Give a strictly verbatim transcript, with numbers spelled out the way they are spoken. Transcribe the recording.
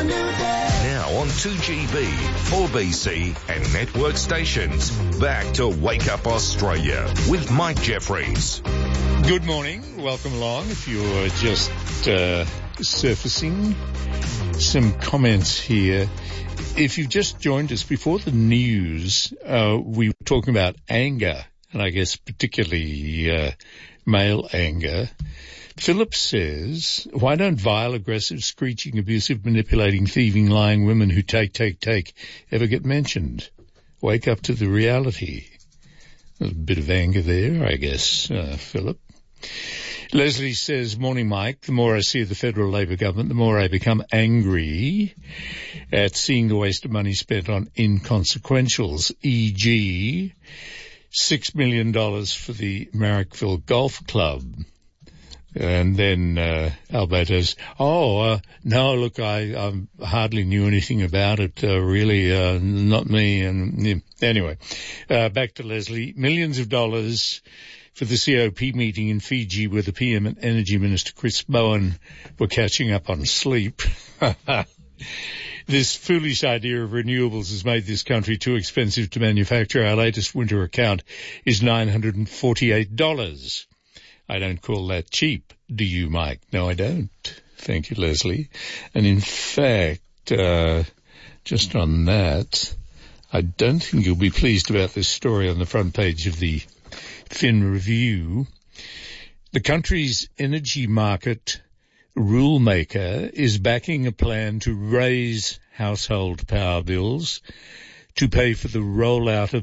Now on two G B, four B C and network stations. Back to Wake Up Australia with Mike Jeffries. Good morning. Welcome along. If you're just uh, surfacing, some comments here. If you've just joined us before the news, uh, we were talking about anger, and I guess particularly uh, male anger. Philip says, why don't vile, aggressive, screeching, abusive, manipulating, thieving, lying women who take, take, take ever get mentioned? Wake up to the reality. There's a bit of anger there, I guess, uh, Philip. Leslie says, morning, Mike. The more I see of the federal Labor government, the more I become angry at seeing the waste of money spent on inconsequentials, for example, six million dollars for the Marrickville Golf Club. And then uh, Alberto's, oh, uh, no, look, I, I hardly knew anything about it, uh, really, uh, not me. And yeah. Anyway, uh, back to Leslie. Millions of dollars for the C O P meeting in Fiji where the P M and Energy Minister Chris Bowen were catching up on sleep. This foolish idea of renewables has made this country too expensive to manufacture. Our latest winter account is nine hundred forty-eight dollars. I don't call that cheap. Do you, Mike? No, I don't. Thank you, Leslie. And in fact, uh, just on that, I don't think you'll be pleased about this story on the front page of the Fin Review. The country's energy market rule maker is backing a plan to raise household power bills to pay for the rollout of